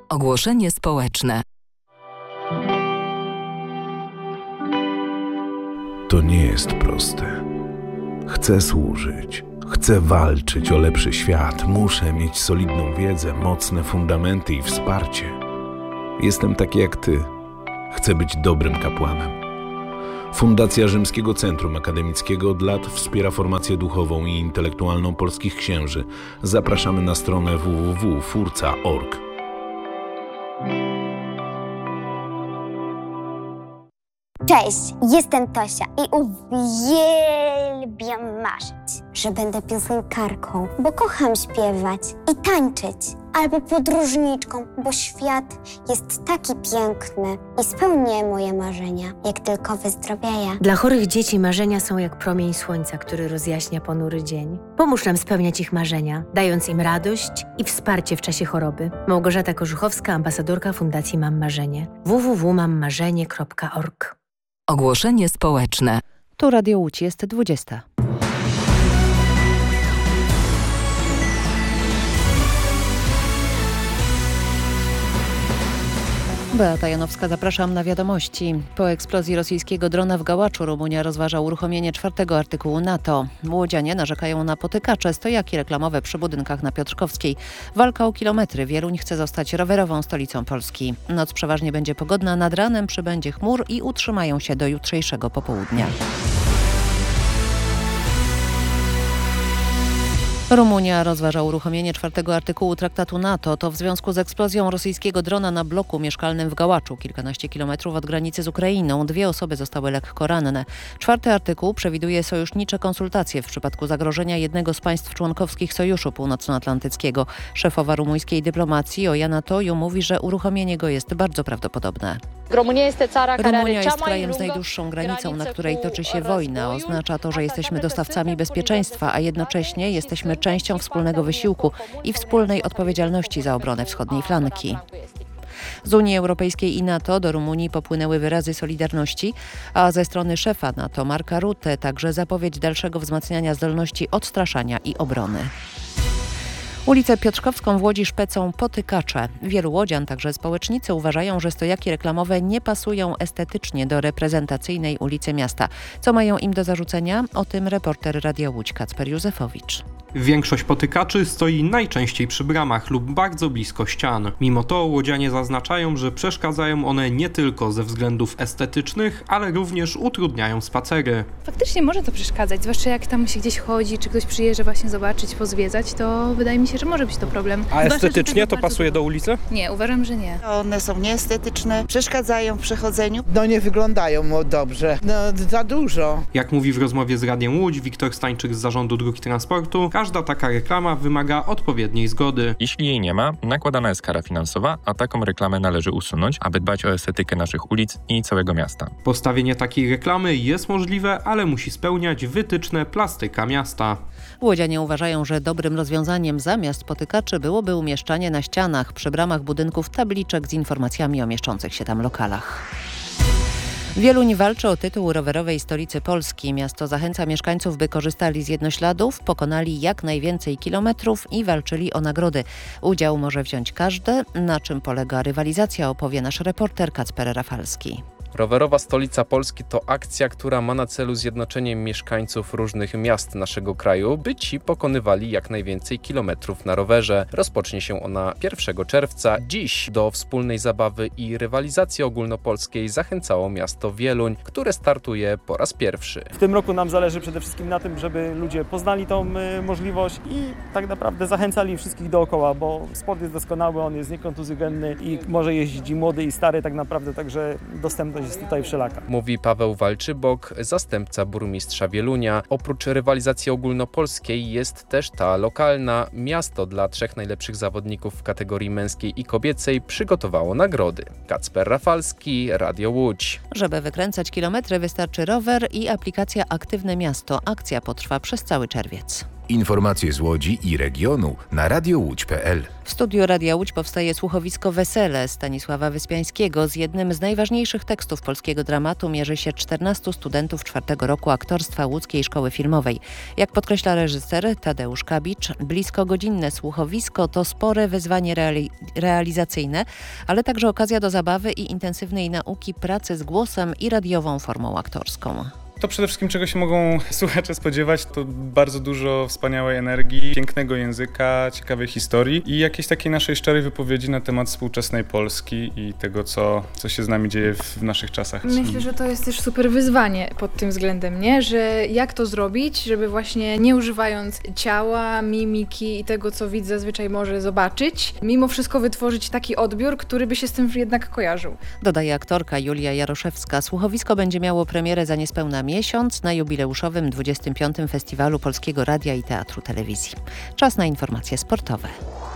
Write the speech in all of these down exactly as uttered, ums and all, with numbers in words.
Ogłoszenie społeczne. To nie jest proste. Chcę służyć, chcę walczyć o lepszy świat, muszę mieć solidną wiedzę, mocne fundamenty i wsparcie. Jestem taki jak ty. Chcę być dobrym kapłanem. Fundacja Rzymskiego Centrum Akademickiego od lat wspiera formację duchową i intelektualną polskich księży. Zapraszamy na stronę w w w kropka furca kropka org. Cześć, jestem Tosia i uwielbiam marzyć, że będę piosenkarką, bo kocham śpiewać i tańczyć, albo podróżniczką, bo świat jest taki piękny i spełnię moje marzenia, jak tylko wyzdrowieję. Dla chorych dzieci marzenia są jak promień słońca, który rozjaśnia ponury dzień. Pomóż nam spełniać ich marzenia, dając im radość i wsparcie w czasie choroby. Małgorzata Korzuchowska, ambasadorka Fundacji Mam Marzenie. w w w kropka mam marzenie kropka org. Ogłoszenie społeczne. Tu Radio Łódź, jest dwudziesta. Beata Janowska, zapraszam na wiadomości. Po eksplozji rosyjskiego drona w Gałaczu Rumunia rozważa uruchomienie czwartego artykułu NATO. Łodzianie narzekają na potykacze, stojaki reklamowe przy budynkach na Piotrkowskiej. Walka o kilometry. Wieluń chce zostać rowerową stolicą Polski. Noc przeważnie będzie pogodna, nad ranem przybędzie chmur i utrzymają się do jutrzejszego popołudnia. Rumunia rozważa uruchomienie czwartego artykułu traktatu NATO. To w związku z eksplozją rosyjskiego drona na bloku mieszkalnym w Gałaczu, kilkanaście kilometrów od granicy z Ukrainą. Dwie osoby zostały lekko ranne. Czwarty artykuł przewiduje sojusznicze konsultacje w przypadku zagrożenia jednego z państw członkowskich Sojuszu Północnoatlantyckiego. Szefowa rumuńskiej dyplomacji Oiana Toiu mówi, że uruchomienie go jest bardzo prawdopodobne. Rumunia jest krajem z najdłuższą granicą, na której toczy się wojna. Oznacza to, że jesteśmy dostawcami bezpieczeństwa, a jednocześnie jesteśmy częścią wspólnego wysiłku i wspólnej odpowiedzialności za obronę wschodniej flanki. Z Unii Europejskiej i NATO do Rumunii popłynęły wyrazy solidarności, a ze strony szefa NATO Marka Rutte także zapowiedź dalszego wzmacniania zdolności odstraszania i obrony. Ulicę Piotrkowską w Łodzi szpecą potykacze. Wielu łodzian, także społecznicy, uważają, że stojaki reklamowe nie pasują estetycznie do reprezentacyjnej ulicy miasta. Co mają im do zarzucenia? O tym reporter Radia Łódź Kacper Józefowicz. Większość potykaczy stoi najczęściej przy bramach lub bardzo blisko ścian. Mimo to łodzianie zaznaczają, że przeszkadzają one nie tylko ze względów estetycznych, ale również utrudniają spacery. Faktycznie może to przeszkadzać, zwłaszcza jak tam się gdzieś chodzi, czy ktoś przyjeżdża właśnie zobaczyć, pozwiedzać, to wydaje mi się, że może być to problem. A estetycznie to pasuje do ulicy? Nie, uważam, że nie. One są nieestetyczne, przeszkadzają w przechodzeniu. No nie wyglądają dobrze, no za dużo. Jak mówi w rozmowie z Radiem Łódź Wiktor Stańczyk z Zarządu Dróg i Transportu, każda taka reklama wymaga odpowiedniej zgody. Jeśli jej nie ma, nakładana jest kara finansowa, a taką reklamę należy usunąć, aby dbać o estetykę naszych ulic i całego miasta. Postawienie takiej reklamy jest możliwe, ale musi spełniać wytyczne plastyka miasta. Łodzianie uważają, że dobrym rozwiązaniem zamiast potykaczy byłoby umieszczanie na ścianach przy bramach budynków tabliczek z informacjami o mieszczących się tam lokalach. Wieluń walczy o tytuł rowerowej stolicy Polski. Miasto zachęca mieszkańców, by korzystali z jednośladów, pokonali jak najwięcej kilometrów i walczyli o nagrody. Udział może wziąć każdy. Na czym polega rywalizacja, opowie nasz reporter Kacper Rafalski. Rowerowa Stolica Polski to akcja, która ma na celu zjednoczenie mieszkańców różnych miast naszego kraju, by ci pokonywali jak najwięcej kilometrów na rowerze. Rozpocznie się ona pierwszego czerwca. Dziś do wspólnej zabawy i rywalizacji ogólnopolskiej zachęcało miasto Wieluń, które startuje po raz pierwszy. W tym roku nam zależy przede wszystkim na tym, żeby ludzie poznali tą y, możliwość i tak naprawdę zachęcali wszystkich dookoła, bo sport jest doskonały, on jest niekontuzygenny i może jeździć i młody i stary tak naprawdę, także dostępność jest tutaj wszelaka. Mówi Paweł Walczybok, zastępca burmistrza Wielunia. Oprócz rywalizacji ogólnopolskiej jest też ta lokalna. Miasto dla trzech najlepszych zawodników w kategorii męskiej i kobiecej przygotowało nagrody. Kacper Rafalski, Radio Łódź. Żeby wykręcać kilometry, wystarczy rower i aplikacja Aktywne Miasto. Akcja potrwa przez cały czerwiec. Informacje z Łodzi i regionu na radio łódź kropka p l. W studiu Radia Łódź powstaje słuchowisko Wesele Stanisława Wyspiańskiego. Z jednym z najważniejszych tekstów polskiego dramatu mierzy się czternastu studentów czwartego roku aktorstwa Łódzkiej Szkoły Filmowej. Jak podkreśla reżyser Tadeusz Kabicz, blisko godzinne słuchowisko to spore wyzwanie reali- realizacyjne, ale także okazja do zabawy i intensywnej nauki pracy z głosem i radiową formą aktorską. To przede wszystkim, czego się mogą słuchacze spodziewać, to bardzo dużo wspaniałej energii, pięknego języka, ciekawej historii i jakiejś takiej naszej szczerej wypowiedzi na temat współczesnej Polski i tego, co, co się z nami dzieje w naszych czasach. Myślę, że to jest też super wyzwanie pod tym względem, nie? Że jak to zrobić, żeby właśnie nie używając ciała, mimiki i tego, co widz zazwyczaj może zobaczyć, mimo wszystko wytworzyć taki odbiór, który by się z tym jednak kojarzył. Dodaje aktorka Julia Jaroszewska. Słuchowisko będzie miało premierę za niespełna miesiąc na jubileuszowym dwudziestym piątym Festiwalu Polskiego Radia i Teatru Telewizji. Czas na informacje sportowe.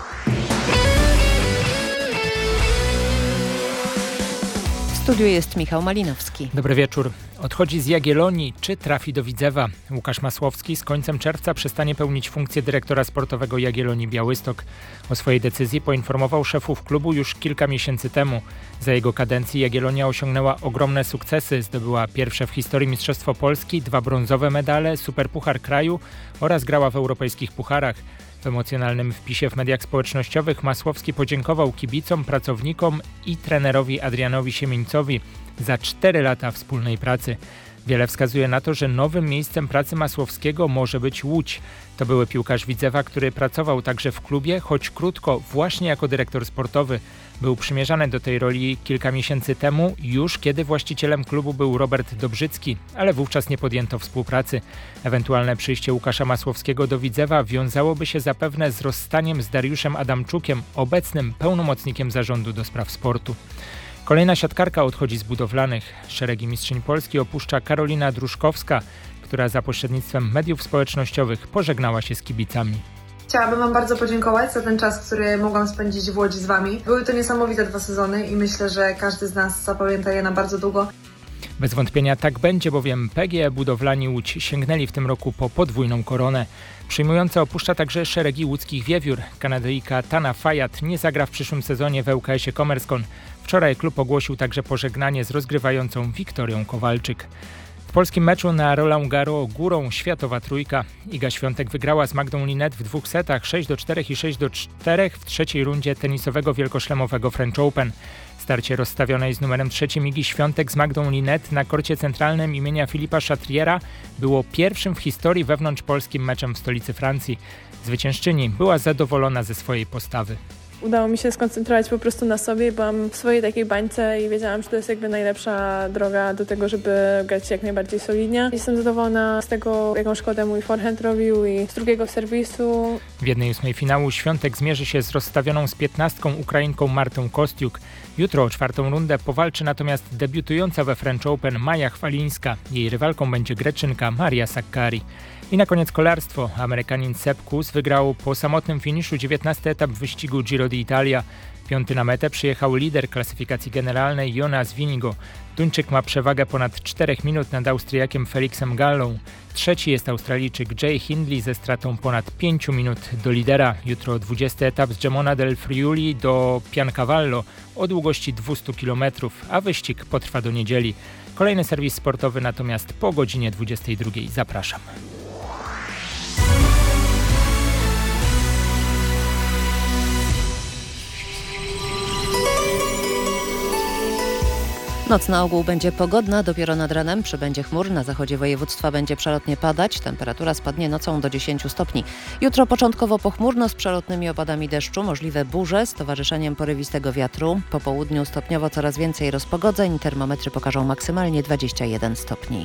W studiu jest Michał Malinowski. Dobry wieczór. Odchodzi z Jagiellonii, czy trafi do Widzewa? Łukasz Masłowski z końcem czerwca przestanie pełnić funkcję dyrektora sportowego Jagiellonii Białystok. O swojej decyzji poinformował szefów klubu już kilka miesięcy temu. Za jego kadencji Jagiellonia osiągnęła ogromne sukcesy. Zdobyła pierwsze w historii Mistrzostwo Polski, dwa brązowe medale, Superpuchar Kraju oraz grała w europejskich pucharach. W emocjonalnym wpisie w mediach społecznościowych Masłowski podziękował kibicom, pracownikom i trenerowi Adrianowi Siemińcowi za cztery lata wspólnej pracy. Wiele wskazuje na to, że nowym miejscem pracy Masłowskiego może być Łódź. To były piłkarz Widzewa, który pracował także w klubie, choć krótko, właśnie jako dyrektor sportowy. Był przymierzany do tej roli kilka miesięcy temu, już kiedy właścicielem klubu był Robert Dobrzycki, ale wówczas nie podjęto współpracy. Ewentualne przyjście Łukasza Masłowskiego do Widzewa wiązałoby się zapewne z rozstaniem z Dariuszem Adamczukiem, obecnym pełnomocnikiem zarządu do spraw sportu. Kolejna siatkarka odchodzi z budowlanych. Szeregi mistrzyń Polski opuszcza Karolina Druszkowska, która za pośrednictwem mediów społecznościowych pożegnała się z kibicami. Chciałabym Wam bardzo podziękować za ten czas, który mogłam spędzić w Łodzi z Wami. Były to niesamowite dwa sezony i myślę, że każdy z nas zapamięta je na bardzo długo. Bez wątpienia tak będzie, bowiem P G E Budowlani Łódź sięgnęli w tym roku po podwójną koronę. Przyjmująca opuszcza także szeregi łódzkich wiewiór. Kanadyjka Tana Fayad nie zagra w przyszłym sezonie w L K S-ie Commerzone. Wczoraj klub ogłosił także pożegnanie z rozgrywającą Wiktorią Kowalczyk. W polskim meczu na Roland Garros górą światowa trójka. Iga Świątek wygrała z Magdą Linette w dwóch setach sześć do czterech i sześć do czterech w trzeciej rundzie tenisowego wielkoszlemowego French Open. Starcie rozstawionej z numerem trzecim Igi Świątek z Magdą Linette na korcie centralnym imienia Filipa Chatriera było pierwszym w historii wewnątrzpolskim meczem w stolicy Francji. Zwyciężczyni była zadowolona ze swojej postawy. Udało mi się skoncentrować po prostu na sobie, byłam w swojej takiej bańce i wiedziałam, że to jest jakby najlepsza droga do tego, żeby grać jak najbardziej solidnie. Jestem zadowolona z tego, jaką szkodę mój forehand robił i z drugiego serwisu. W jednej ósmej finału Świątek zmierzy się z rozstawioną z piętnastką Ukrainką Martą Kostiuk. Jutro o czwartą rundę powalczy natomiast debiutująca we French Open Maja Chwalińska. Jej rywalką będzie Greczynka Maria Sakkari. I na koniec kolarstwo. Amerykanin Sepp Kuss wygrał po samotnym finiszu dziewiętnasty etap wyścigu Giro d'Italia. Piąty na metę przyjechał lider klasyfikacji generalnej Jonas Vingegaard. Duńczyk ma przewagę ponad czterech minut nad Austriakiem Felixem Gallą. Trzeci jest Australijczyk Jay Hindley ze stratą ponad pięciu minut do lidera. Jutro dwudziesty etap z Gemona del Friuli do Piancavallo o długości dwieście kilometrów, a wyścig potrwa do niedzieli. Kolejny serwis sportowy natomiast po godzinie dwudziestej drugiej. Zapraszam. Noc na ogół będzie pogodna, dopiero nad ranem przybędzie chmur, na zachodzie województwa będzie przelotnie padać, temperatura spadnie nocą do dziesięciu stopni. Jutro początkowo pochmurno z przelotnymi opadami deszczu, możliwe burze z towarzyszeniem porywistego wiatru. Po południu stopniowo coraz więcej rozpogodzeń, termometry pokażą maksymalnie dwadzieścia jeden stopni.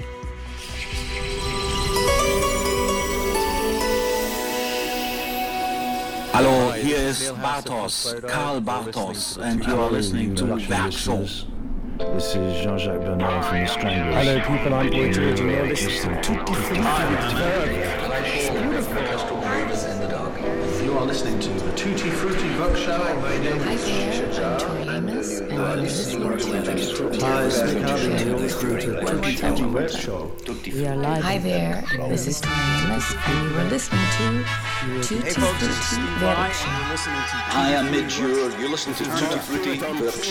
Hello, here is Bartos, Karl Bartos, and you are listening to Werkshow. This is Jean-Jacques Bernard from the Stranglers. Hello people, I'm Boy George and you're listening to Tutti Frutti. you are listening to the Tutti Frutti Book Show. Hi there, I'm Tori Amos, and you're listening to Hi, it's Nick Harvey, and you're listening to the Tutti Frutti Web Show. We are live. Hi there, this is Tori Amos, and you are listening to Tutti Frutti Web Show. Hi, I'm Midge. You're, you're listening to the Tutti Frutti Book Show.